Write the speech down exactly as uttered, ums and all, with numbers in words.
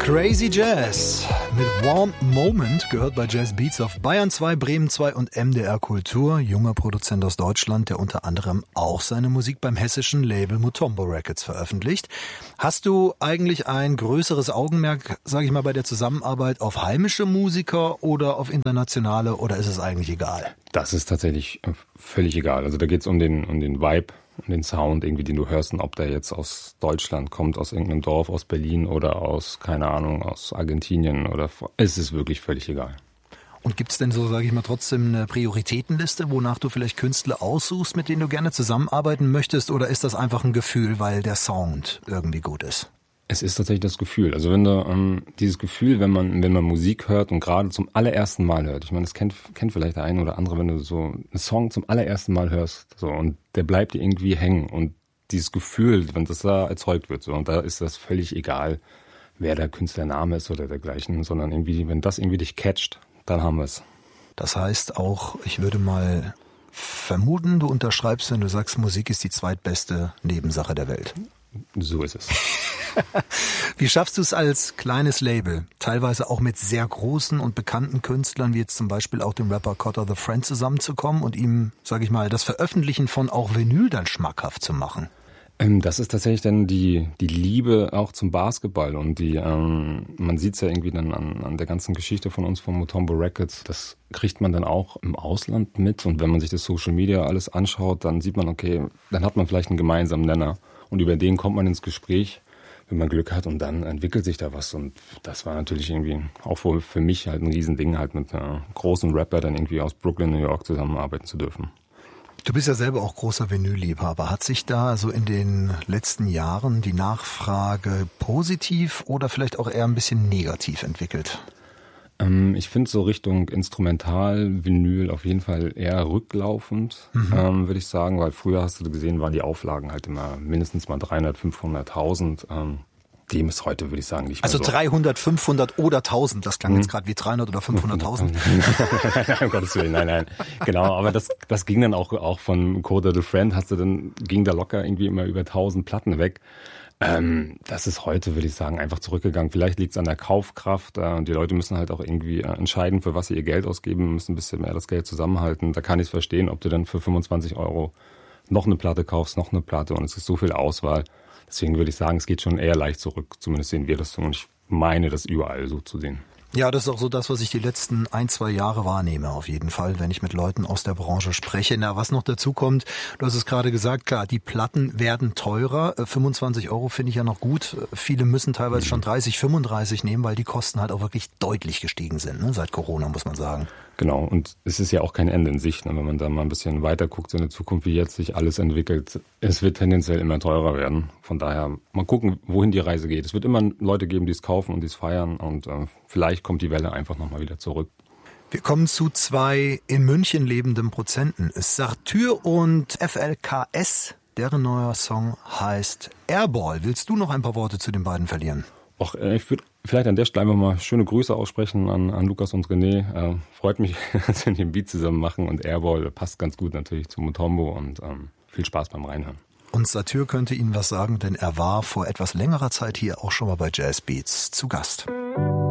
Crazy Jazz mit Warm Moment gehört bei Jazz Beats auf Bayern zwei, Bremen zwei und M D R Kultur. Junger Produzent aus Deutschland, der unter anderem auch seine Musik beim hessischen Label Mutombo Records veröffentlicht. Hast du eigentlich ein größeres Augenmerk, sage ich mal, bei der Zusammenarbeit auf heimische Musiker oder auf internationale, oder ist es eigentlich egal? Das ist tatsächlich völlig egal. Also da geht es um den, um den Vibe, um den Sound, irgendwie, den du hörst, und ob der jetzt aus Deutschland kommt, aus irgendeinem Dorf, aus Berlin oder aus, keine Ahnung, aus Argentinien, oder es ist wirklich völlig egal. Und gibt's denn so, sage ich mal, trotzdem eine Prioritätenliste, wonach du vielleicht Künstler aussuchst, mit denen du gerne zusammenarbeiten möchtest, oder ist das einfach ein Gefühl, weil der Sound irgendwie gut ist? Es ist tatsächlich das Gefühl. Also wenn du ähm, dieses Gefühl, wenn man wenn man Musik hört und gerade zum allerersten Mal hört, ich meine, das kennt kennt vielleicht der eine oder andere, wenn du so einen Song zum allerersten Mal hörst, so, und der bleibt dir irgendwie hängen, und dieses Gefühl, wenn das da erzeugt wird, so, und da ist das völlig egal, wer der Künstlername ist oder dergleichen, sondern irgendwie, wenn das irgendwie dich catcht, dann haben wir es. Das heißt auch, ich würde mal vermuten, du unterschreibst, wenn du sagst, Musik ist die zweitbeste Nebensache der Welt. So ist es. Wie schaffst du es als kleines Label, teilweise auch mit sehr großen und bekannten Künstlern, wie jetzt zum Beispiel auch dem Rapper Cotter the Friend, zusammenzukommen und ihm, sage ich mal, das Veröffentlichen von auch Vinyl dann schmackhaft zu machen? Ähm, das ist tatsächlich dann die die Liebe auch zum Basketball, und die ähm, man sieht es ja irgendwie dann an, an der ganzen Geschichte von uns, von Mutombo Records. Das kriegt man dann auch im Ausland mit, und wenn man sich das Social Media alles anschaut, dann sieht man, okay, dann hat man vielleicht einen gemeinsamen Nenner. Und über den kommt man ins Gespräch, wenn man Glück hat, und dann entwickelt sich da was. Und das war natürlich irgendwie auch für mich halt ein Riesending, halt mit einer großen Rapper dann irgendwie aus Brooklyn, New York zusammenarbeiten zu dürfen. Du bist ja selber auch großer Vinylliebhaber. Hat sich da so in den letzten Jahren die Nachfrage positiv oder vielleicht auch eher ein bisschen negativ entwickelt? Ähm, ich finde so Richtung Instrumental, Vinyl auf jeden Fall eher rücklaufend, mhm. ähm, würde ich sagen, weil früher, hast du gesehen, waren die Auflagen halt immer mindestens mal dreihundert, fünfhunderttausend. Ähm, dem ist heute, würde ich sagen, nicht mehr also so. Also dreihundert, fünfhundert oder tausend, das klang mhm. jetzt gerade wie dreihundert oder fünfhunderttausend. Um Gottes Willen, nein, nein. Genau, aber das, das ging dann auch, auch von Coder the Friend, hast du dann, ging da locker irgendwie immer über tausend Platten weg. Ähm, das ist heute, würde ich sagen, einfach zurückgegangen. Vielleicht liegt es an der Kaufkraft, äh, und die Leute müssen halt auch irgendwie äh, entscheiden, für was sie ihr Geld ausgeben, müssen ein bisschen mehr das Geld zusammenhalten. Da kann ich es verstehen, ob du dann für fünfundzwanzig Euro noch eine Platte kaufst, noch eine Platte, und es ist so viel Auswahl. Deswegen würde ich sagen, es geht schon eher leicht zurück. Zumindest sehen wir das so, und ich meine, das überall so zu sehen. Ja, das ist auch so das, was ich die letzten ein, zwei Jahre wahrnehme, auf jeden Fall, wenn ich mit Leuten aus der Branche spreche. Na, was noch dazu kommt, du hast es gerade gesagt, klar, die Platten werden teurer. fünfundzwanzig Euro finde ich ja noch gut. Viele müssen teilweise mhm. schon dreißig, fünfunddreißig nehmen, weil die Kosten halt auch wirklich deutlich gestiegen sind, ne? Seit Corona, muss man sagen. Genau, und es ist ja auch kein Ende in Sicht, ne? Wenn man da mal ein bisschen weiter guckt, so in der Zukunft, wie jetzt sich alles entwickelt. Es wird tendenziell immer teurer werden. Von daher mal gucken, wohin die Reise geht. Es wird immer Leute geben, die es kaufen und die es feiern, und äh, vielleicht kommt die Welle einfach nochmal wieder zurück. Wir kommen zu zwei in München lebenden Prozenten. Sartür und F L K S. Deren neuer Song heißt Airball. Willst du noch ein paar Worte zu den beiden verlieren? Och, ich würde vielleicht an der Stelle einfach mal schöne Grüße aussprechen an, an Lukas und René. Äh, freut mich, dass wir den Beat zusammen machen, und Airball passt ganz gut natürlich zu Mutombo, und ähm, viel Spaß beim Reinhören. Und Sartür könnte Ihnen was sagen, denn er war vor etwas längerer Zeit hier auch schon mal bei Jazz Beats zu Gast.